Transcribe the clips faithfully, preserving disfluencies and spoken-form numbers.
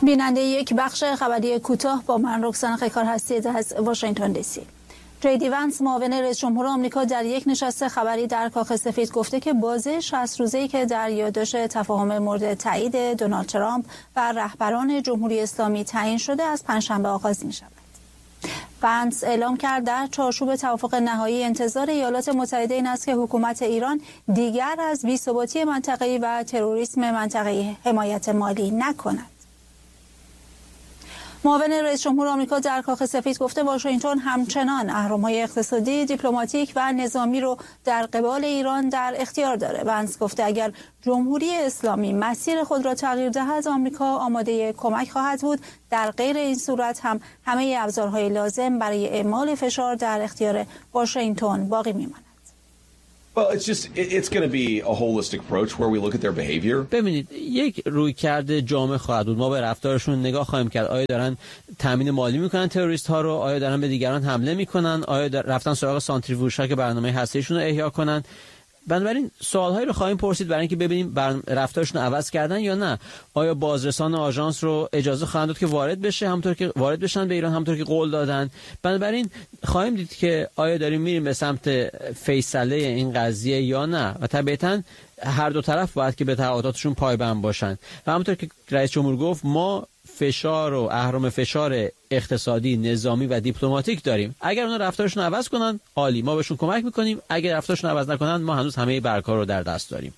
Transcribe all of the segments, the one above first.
بیننده یک بخش خبری کوتاه با من رکسانا خیکار هستید از واشنگتن دی سی. جی دی ونس معاون رئیس جمهور آمریکا در یک نشست خبری در کاخ سفید گفته که بازه شصت روزه‌ای که در یادداشت تفاهم مورد تایید دونالد ترامپ و رهبران جمهوری اسلامی تعیین شده از پنجشنبه آغاز می‌شود. ونس اعلام کرد در چارچوب توافق نهایی انتظار ایالات متحده این است که حکومت ایران دیگر از بی‌ثباتی منطقه‌ای و تروریسم منطقه‌ای حمایت مالی نکند. معاون رئیس جمهور آمریکا در کاخ سفید گفته واشنگتن همچنان اهرم‌های اقتصادی، دیپلماتیک و نظامی رو در قبال ایران در اختیار داره. ونس گفته اگر جمهوری اسلامی مسیر خود را تغییر دهد، آمریکا آماده کمک خواهد بود. در غیر این صورت هم همه ابزارهای لازم برای اعمال فشار در اختیار واشنگتن باقی میماند. Well, it's just it's going to be a holistic approach where we look at their behavior. ببینید یک رویکرد جامع خواهد بود. ما به رفتارشون نگاه خواهیم کرد. آیا دارن تامین مالی میکنن تروریست ها رو؟ آیا دارن به دیگران حمله میکنن؟ آیا رفتن سراغ سانتریفوژها که برنامه هسته‌ایشون رو احیا کنن؟ بنابراین سوالهایی رو خواهیم پرسید برای اینکه ببینیم رفتارشون رو عوض کردن یا نه. آیا بازرسان آژانس رو اجازه خواهند داد که وارد بشه همونطور که وارد بشن به ایران همونطور که قول دادن؟ بنابراین خواهیم دید که آیا داریم میریم به سمت فیصله این قضیه یا نه و طبیعتاً هر دو طرف باید که به تعهداتشون پایبند باشن و همونطور که رئیس جمهور گفت ما فشار و اهرم فشار اقتصادی، نظامی و دیپلماتیک داریم. اگر اونا رفتارشون عوض کنن عالی، ما بهشون کمک میکنیم. اگر رفتارشون عوض نکنن ما هنوز همه برگ‌ها رو در دست داریم.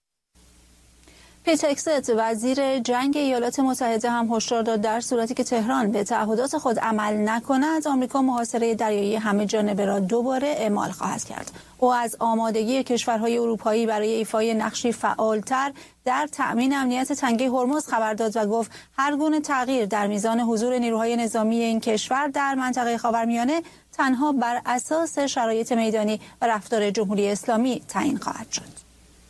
پیت هگست وزیر جنگ ایالات متحده هم هشدار داد در صورتی که تهران به تعهدات خود عمل نکند، آمریکا محاصره دریایی همه جانبه را دوباره اعمال خواهد کرد. او از آمادگی کشورهای اروپایی برای ایفای نقشی فعالتر در تأمین امنیت تنگه هرمز خبر داد و گفت هر گونه تغییر در میزان حضور نیروهای نظامی این کشور در منطقه خاورمیانه تنها بر اساس شرایط میدانی و رفتار جمهوری اسلامی تعیین خواهد شد.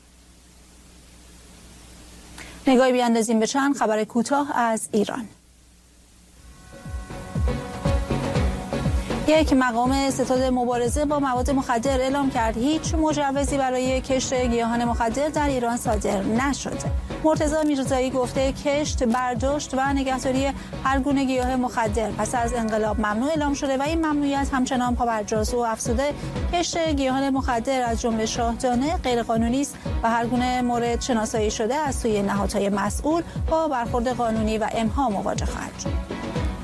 نگاهی بیاندازیم به چند خبر کوتاه از ایران. یک مقام ستاد مبارزه با مواد مخدر اعلام کرد هیچ مجوزی برای کشت گیاهان مخدر در ایران صادر نشده. مرتضی میرزایی گفته کشت، برداشت و نگهداری هر گونه گیاه مخدر پس از انقلاب ممنوع اعلام شده و این ممنوعیت همچنان پابرجاست. و افزوده کشت گیاهان مخدر از جمله شاهدانه غیرقانونی است و هر گونه مورد شناسایی شده از سوی نهادهای مسئول با برخورد قانونی و امها مواجه خواهد شد.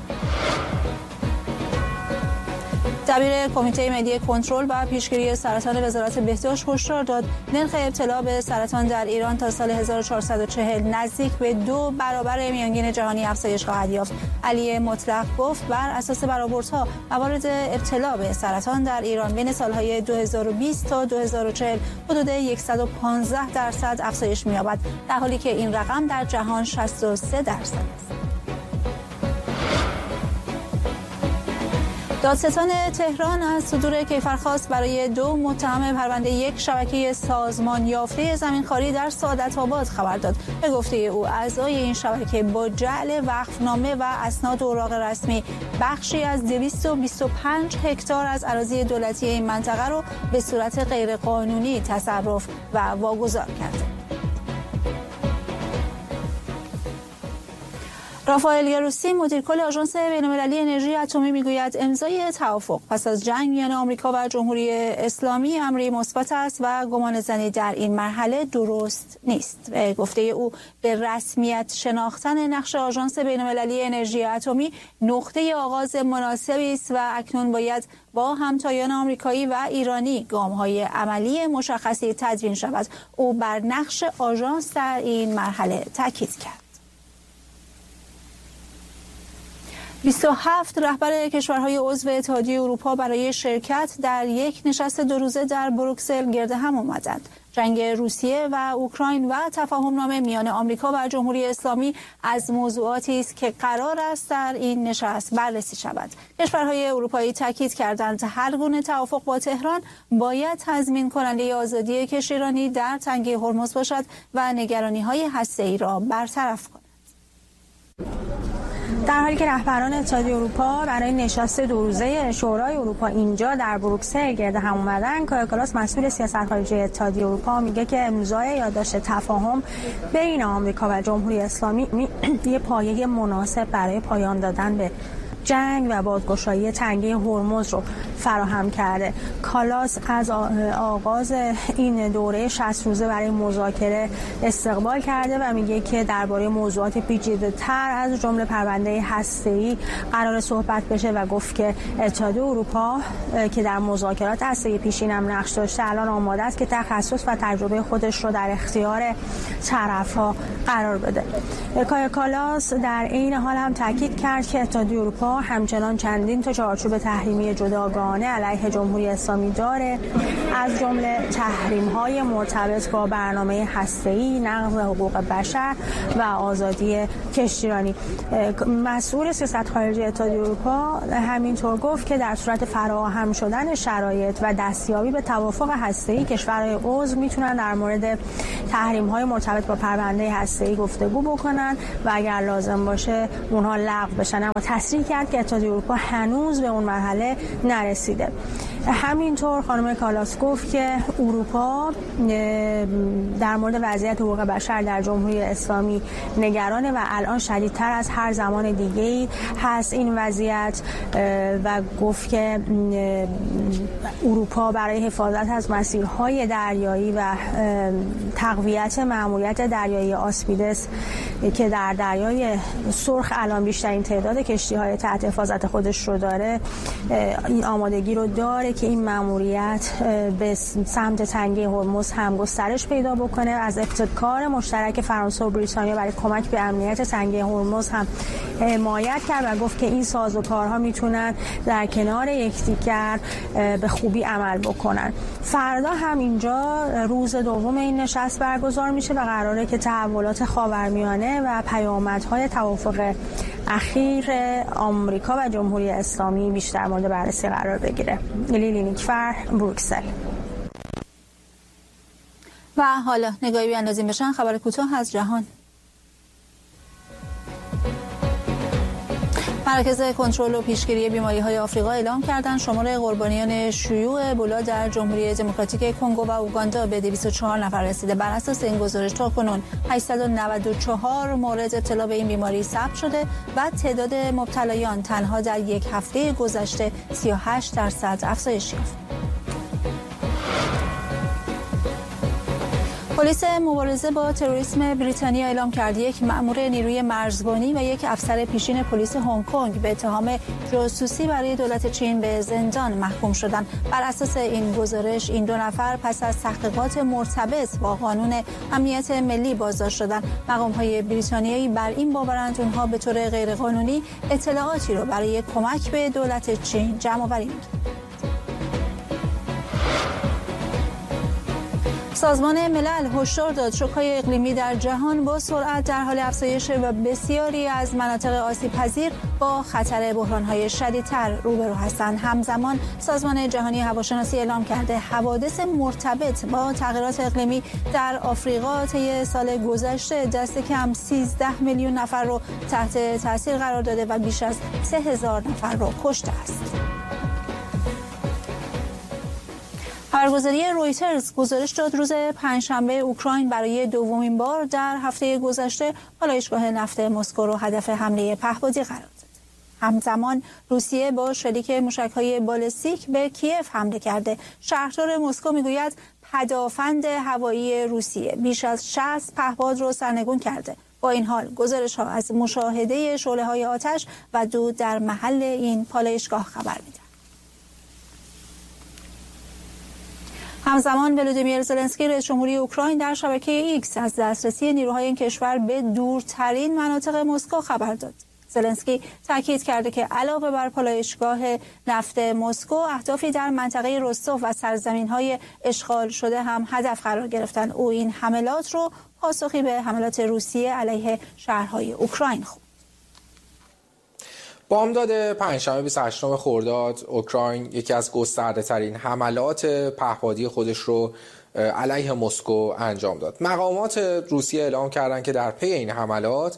دبیر کمیته ملی کنترل و پیشگیری سرطان وزارت بهداشت هشدار داد نرخ ابتلا به سرطان در ایران تا سال هزار و چهارصد و چهل نزدیک به دو برابر میانگین جهانی افزایش خواهد یافت. علی مطلق گفت بر اساس برآوردها موارد ابتلا به سرطان در ایران بین سالهای دو هزار و بیست تا دو هزار و چهل حدود صد و پانزده درصد افزایش می‌یابد، در حالی که این رقم در جهان شصت و سه درصد است. دادستان تهران از صدور کیفرخواست برای دو متهم پرونده یک شبکه سازمان یافته زمینخواری در سعادت‌آباد خبر داد. به گفته او اعضای این شبکه با جعل وقفنامه و اسناد اوراق رسمی بخشی از دویست و بیست و پنج هکتار از اراضی دولتی این منطقه را به صورت غیرقانونی تصرف و واگذار کرد. رافائل گروسی مدیر کل آژانس بین‌المللی انرژی اتمی میگوید امضای توافق پس از جنگ میان آمریکا و جمهوری اسلامی امری مثبت است و گمانه‌زنی در این مرحله درست نیست. به گفته او به رسمیت شناختن نقش آژانس بین‌المللی انرژی اتمی نقطه آغاز مناسبی است و اکنون باید با همتایان آمریکایی و ایرانی گام‌های عملی مشخصی تدوین شود. او بر نقش آژانس در این مرحله تاکید کرد. بیست و هفت رهبر کشورهای عضو اتحادیه اروپا برای شرکت در یک نشست دو روزه در بروکسل گرد هم آمدند. جنگ روسیه و اوکراین و تفاهم‌نامه میان آمریکا و جمهوری اسلامی از موضوعاتی است که قرار است در این نشست بررسی شود. کشورهای اروپایی تاکید کردند هر گونه توافق با تهران باید تضمین کننده آزادی کشتی ایرانی در تنگه هرمز باشد و نگرانی‌های هسته‌ای را برطرف کند. در حالی که رهبران اتحادیه اروپا برای نشست دو روزه شورای اروپا اینجا در بروکسل گرد هم اومدن، کایا کالاس مسئول سیاست خارجی اتحادیه اروپا میگه که امضای یادداشت تفاهم بین آمریکا و جمهوری اسلامی یه پایه مناسب برای پایان دادن به جنگ و بازگشایی تنگه هرمز رو فراهم کرده. کالاس از آغاز این دوره شصت روزه برای مذاکره استقبال کرده و میگه که درباره موضوعات پیچیده‌تر از جمله پرونده هسته‌ای قرار صحبت بشه و گفت که اتحادیه اروپا که در مذاکرات هسته‌ای پیشین هم نقش داشته الان آماده است که تخصص و تجربه خودش رو در اختیار طرف‌ها قرار بده. کایا کالاس در این حال هم تاکید کرد که اتحادیه اروپا همچنان چندین تا چارچوب تحریمی جداگانه علیه جمهوری اسلامی داره، از جمله تحریم‌های مرتبط با برنامه هسته‌ای، نقض حقوق بشر و آزادی کشتیرانی. مسئول سیاست خارجی اتحادیه اروپا همینطور گفت که در صورت فراهم شدن شرایط و دستیابی به توافق هسته‌ای، کشورهای عضو میتونن در مورد تحریم‌های مرتبط با پرونده هسته‌ای گفتگو بکنن و اگر لازم باشه اونها لغو بشن. اما تصریح کرد که اتحادیه اروپا هنوز به اون مرحله نرسیده. همینطور خانم کالاس گفت که اروپا در مورد وضعیت حقوق بشر در جمهوری اسلامی نگرانه و الان شدیدتر از هر زمان دیگه‌ای هست این وضعیت و گفت که اروپا برای حفاظت از مسیرهای دریایی و تقویت مأموریت دریایی آسپیدس که در دریای سرخ الان بیشترین تعداد کشتی‌های تحت حفاظت خودش رو داره، این آمادگی رو داره که این مأموریت به سمت تنگه هرمز هم گسترش پیدا بکنه. از ابتکار مشترک فرانسه و بریتانیا برای کمک به امنیت تنگه هرمز هم حمایت کرد و گفت که این سازوکارها میتونن در کنار یکدیگر به خوبی عمل بکنن. فردا هم اینجا روز دوم این نشست برگزار میشه و قراره که تحولات خاورمیانه و پیامدهای توافق اخیر آمریکا و جمهوری اسلامی بیشتر مورد بررسی قرار بگیره. لیلی نیکفر، بروکسل. و حالا نگاهی بیاندازیم بشن خبر کوتاه از جهان. مرکز کنترل و پیشگیری بیماری‌های آفریقا اعلام کردند شمار قربانیان شیوع ابولا در جمهوری دموکراتیک کنگو و اوگاندا به دویست و چهار نفر رسیده. بر اساس این گزارش تاکنون هشتصد و نود و چهار مورد ابتلا به این بیماری ثبت شده و تعداد مبتلایان تنها در یک هفته گذشته سی و هشت درصد افزایش یافت. پلیس مبارزه با تروریسم بریتانیا اعلام کرد یک مأمور نیروی مرزبانی و یک افسر پیشین پلیس هنگ کنگ به اتهام جاسوسی برای دولت چین به زندان محکوم شدند. بر اساس این گزارش این دو نفر پس از تحقیقات مرتبط با قانون امنیت ملی بازداشت شدند. مقام‌های بریتانیایی بر این باورند اونها به طور غیرقانونی اطلاعاتی رو برای کمک به دولت چین جمع‌آوری می‌کردند. سازمان ملل هشدار داد شوک‌های اقلیمی در جهان با سرعت در حال افزایش و بسیاری از مناطق آسیب‌پذیر با خطر بحران‌های شدیدتر روبرو هستند. همزمان سازمان جهانی هواشناسی اعلام کرده حوادث مرتبط با تغییرات اقلیمی در آفریقا طی سال گذشته دست کم سیزده میلیون نفر رو تحت تاثیر قرار داده و بیش از سه هزار نفر رو کشته است. خبرگزاری رویترز گزارش داد روز پنجشنبه اوکراین برای دومین بار در هفته گذشته پالایشگاه نفت مسکو رو هدف حمله پهپادی قرار داد. همزمان روسیه با شلیک موشک‌های بالستیک به کیف حمله کرده. شهردار مسکو میگوید پدافند هوایی روسیه بیش از شصت پهپاد رو سرنگون کرده. با این حال گزارش‌ها از مشاهده شعله‌های آتش و دود در محل این پالایشگاه خبر می‌دهد. همزمان ولودیمیر زلنسکی رئیس جمهوری اوکراین در شبکه ایکس از دسترسی نیروهای این کشور به دورترین مناطق مسکو خبر داد. زلنسکی تاکید کرده که علاوه بر پالایشگاه نفت مسکو، اهدافی در منطقه رستوف و سرزمین‌های اشغال شده هم هدف قرار گرفتند. او این حملات رو پاسخی به حملات روسیه علیه شهرهای اوکراین خواند. بامداد پنجشنبه بیست و هشتم خرداد اوکراین یکی از گسترده‌ترین حملات پهپادی خودش رو علیه مسکو انجام داد. مقامات روسیه اعلام کردند که در پی این حملات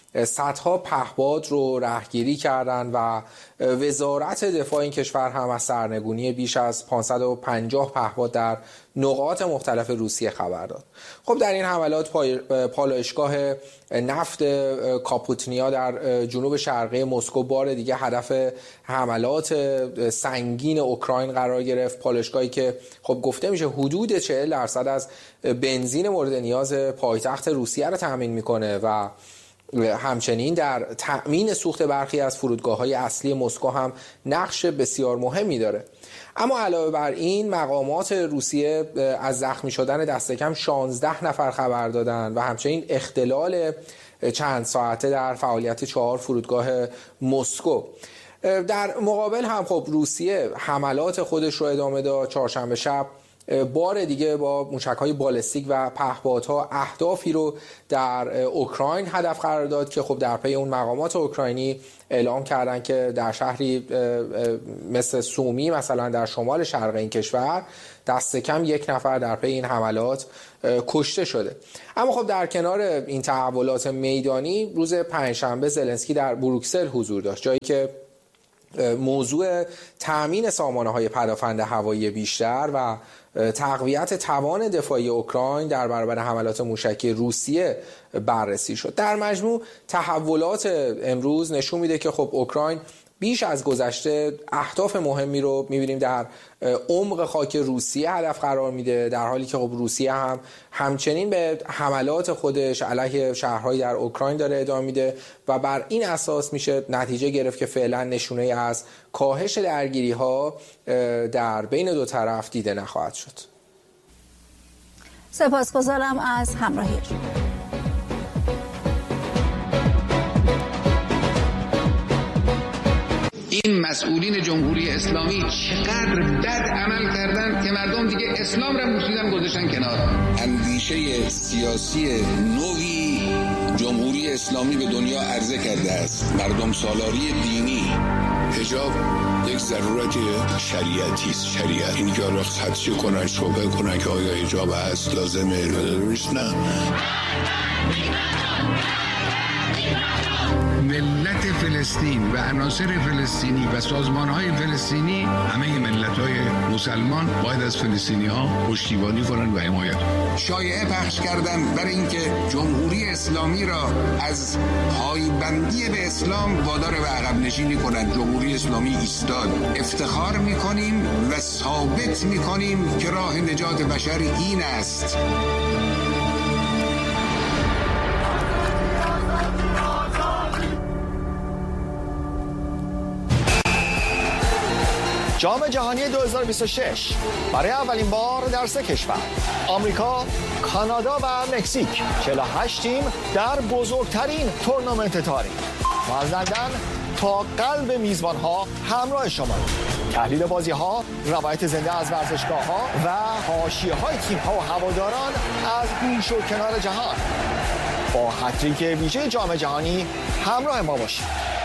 صدها پهپاد رو رهگیری کردند و وزارت دفاع این کشور هم از سرنگونی بیش از پانصد و پنجاه پهپاد در نقاط مختلف روسیه خبر داد. خب در این حملات پالایشگاه نفت کاپوتنیا در جنوب شرقی مسکو بار دیگه هدف حملات سنگین اوکراین قرار گرفت. پالایشگاهی که خب گفته میشه حدود چهل درصد از بنزین مورد نیاز پایتخت روسیه رو تامین میکنه و همچنین در تأمین سوخت برخی از فرودگاه‌های اصلی مسکو هم نقش بسیار مهمی داره. اما علاوه بر این مقامات روسیه از زخمی شدن دست کم شانزده نفر خبر دادن و همچنین اختلال چند ساعته در فعالیت چهار فرودگاه مسکو. در مقابل هم خب روسیه حملات خودش رو ادامه داد. چهارشنبه شب بار دیگه با موشک‌های بالستیک و پهپادها اهدافی رو در اوکراین هدف قرار داد که خب در پی اون مقامات اوکراینی اعلام کردن که در شهری مثل سومی مثلا در شمال شرق این کشور دست کم یک نفر در پی این حملات کشته شده. اما خب در کنار این تحولات میدانی روز پنجشنبه زلنسکی در بروکسل حضور داشت، جایی که موضوع تأمین سامانه‌های پدافند هوایی بیشتر و تقویت توان دفاعی اوکراین در برابر حملات موشکی روسیه بررسی شد. در مجموع تحولات امروز نشون میده که خب اوکراین بیش از گذشته اهداف مهمی رو می‌بینیم در عمق خاک روسیه هدف قرار میده، در حالی که خب روسیه هم همچنین به حملات خودش علیه شهرهای در اوکراین داره ادامه میده و بر این اساس میشه نتیجه گرفت که فعلا نشونه از کاهش درگیری‌ها در بین دو طرف دیده نخواهد شد. سپاسگزارم از همراهیتون. این مسئولین جمهوری اسلامی چقدر بد عمل کردن که مردم دیگه اسلام را بوسیدن گذاشتن کنار. اندیشه سیاسی نوی جمهوری اسلامی به دنیا عرضه کرده است. مردم سالاری دینی. حجاب یک ضرورت شریعتی است. شریعت این که را خدشه کنن، شبه کنن که آیا حجاب هست لازمه نیست. نه. ملت فلسطین و عناصر فلسطینی و سازمان‌های فلسطینی، همه ملت‌های مسلمان باید از فلسطینی‌ها پشتیبانی کنند و حمایت کنند. شایعه پخش کردن برای اینکه جمهوری اسلامی را از پایبندی به اسلام وادار به عقب نشینی کنند. جمهوری اسلامی ایستاد. افتخار می‌کنیم و ثابت می‌کنیم که راه نجات بشر این است. جام جهانی دو هزار و بیست و شش برای اولین بار در سه کشور آمریکا، کانادا و مکزیک چهل و هشت تیم در بزرگترین تورنمنت تاریخ ما از لندن تا قلب میزبان‌ها همراه شما. تحلیل بازی‌ها، روایت زنده از ورزشگاه‌ها و حاشیه‌های تیم‌ها و هواداران از گوش و کنار جهان. با هتریک ویژه جام جهانی همراه ما باشید.